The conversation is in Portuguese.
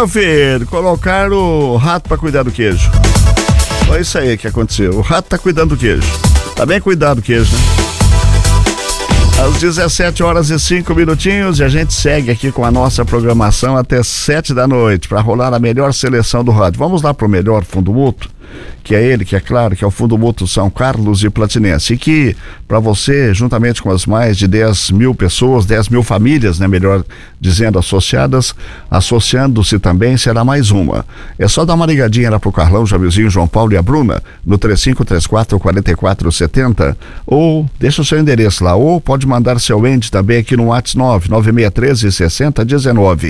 meu filho? Colocaram o rato pra cuidar do queijo. Foi isso aí que aconteceu. O rato tá cuidando do queijo. Tá bem cuidado do queijo, né? Às 17h05 e a gente segue aqui com a nossa programação até 7 da noite para rolar a melhor seleção do rádio. Vamos lá pro melhor fundo mútuo, que é ele, que é claro, que é o Fundo Mútuo São Carlos e Platinense, e que para você, juntamente com as mais de 10 mil pessoas, 10 mil famílias, né, melhor dizendo, associadas, associando-se também, será mais uma. É só dar uma ligadinha lá pro Carlão, Jamilzinho, João Paulo e a Bruna, no 3534-4470, ou deixa o seu endereço lá, ou pode mandar seu ende também aqui no WhatsApp 99613-6019.